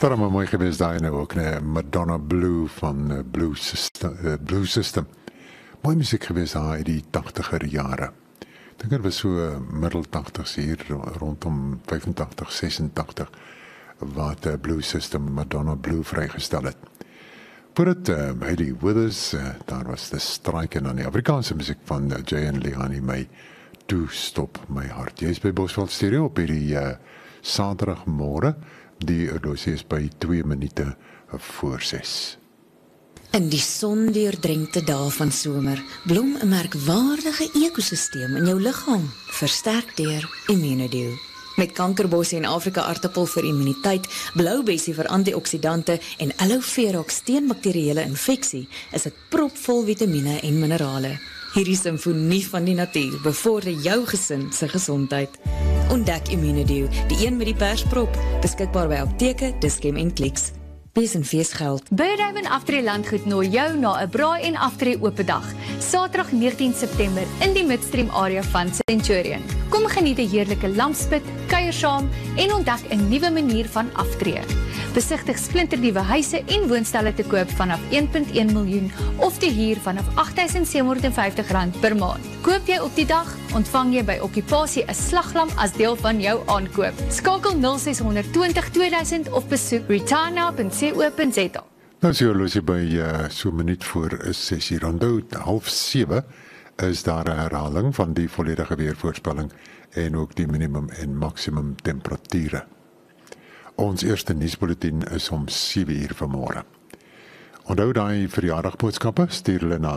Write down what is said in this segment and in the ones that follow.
Daarom een mooi geweest daar nou ook, Madonna Blue van Blue System. Mooi muziek geweest daar in die 80er jare. Ek dink het was so middel 80s hier, rondom 85, 86, wat Blue System Madonna Blue vrygestel het. Voordat Hayley Withers, daar was de strike en dan die Afrikaanse muziek van Jay en Liani, my Toe Stop My Hart. Jy is by Bosveld Stereo op hierdie Saterdagmôre. Die horlosie is by 2 minute voor 6. In die sondeurdrenkte dae van somer blom 'n merkwaardige ekosisteem in jou liggaam, versterk deur Immunodio. Met kankerbossie en Afrika aartappel vir immuniteit, bloubessie vir antioksidante en aloe vera teen bakterieële infeksie, is dit propvol vitamiene en minerale. Hierdie simfonie van die natuur bevorder jou gesin se gesondheid. Ontdek Immunodio, die een met die persprop, beskikbaar by apteke, Dischem en Clicks. Wees en feesgeld. Birdhaven Aftree Landgoed nooi jou na 'n braai en aftree oop dag, Saterdag 19 September in die Midstream area van Centurion. Kom geniet 'n heerlike lampspit, kuier saam en ontdek 'n nuwe manier van aftree. Besigtig splinternuwe huise en woonstelle te koop vanaf 1.1 miljoen of te huur vanaf R8.750 per maand. Koop jy op die dag, ontvang jy by okkupasie 'n slaglam as deel van jou aankoop. Skakel 0600 20 2000 of besoek retana.co.za. Nou is die horlosie by so 'n minuut voor 6 uur. Onthou, 6:30 is daar 'n herhaling van die volledige weervoorspelling en ook die minimum en maksimum temperature. Ons eerste nuusbulletin is om 7 uur vanmôre. Onthou daai verjaardagboodskappe, stuur hulle na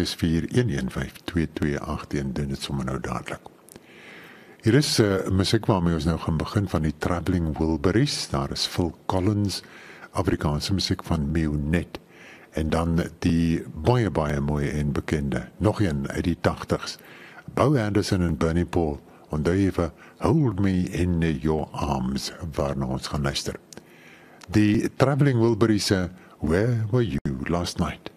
0641152281 en doen dit sommer nou dadelik. Hier is musiek waarmee ons nou gaan begin van die Travelling Wilburys. Daar is Phil Collins, Afrikaanse musiek van Mionet. En dan die baie mooie en bekende, nog een uit die 80s. Bo Anderson en Bernie Paul. Onthou even, Hold Me in Your Arms, waarna ons gaan luister. Die Travelling Wilburys, Where Were You Last Night?